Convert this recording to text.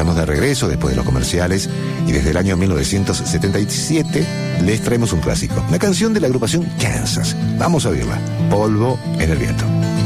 estamos de regreso después de los comerciales y desde el año 1977 les traemos un clásico, una canción de la agrupación Kansas. Vamos a oírla, Polvo en el viento.